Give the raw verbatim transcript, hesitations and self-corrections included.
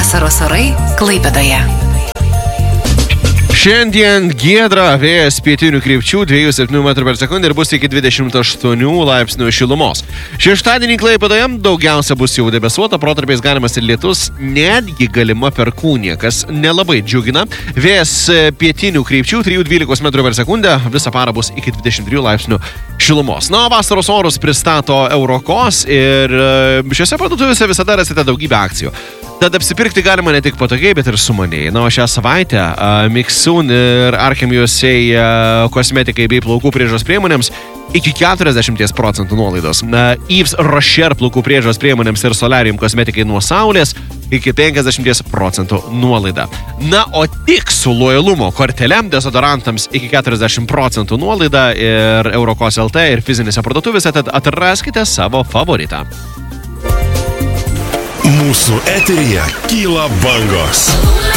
Vasaros orai Klaipėdoje. Šiandien giedra, vėjas pietinių krypčių dviejų komą septynių metrų per sekundę ir bus iki dvidešimt aštuonių laipsnių šilumos. Šeštadienį Klaipėdoje daugiausia bus jau debesuota, protarpiais galimas ir lietus, netgi galima perkūnija, kas nelabai džiugina. Vėjas pietinių krypčių trijų komą dvylika metrų per sekundę, visą parą bus iki dvidešimt trijų laipsnių šilumos. Na, vasaros orus pristato Eurokos ir šiose parduotuvėse visada rasite daugybę akcijų. Tad apsipirkti galima ne tik patogiai, bet ir sumaniai. Na, o šią savaitę uh, Mixun ir Archem U S A uh, kosmetikai bei plaukų priežiūros priemonėms iki keturiasdešimt procentų nuolaidos. Uh, Yves Rocher plaukų priežiūros priemonėms ir Solarium kosmetikai nuo saulės iki penkiasdešimt procentų nuolaida. Na, o tik su lojalumo kortelėm dezodorantams iki keturiasdešimt procentų nuolaida ir Eurokos L T ir fizinėse parduotuvėse, tad atraskite savo favoritą. Mūsų eteryje kyla bangos.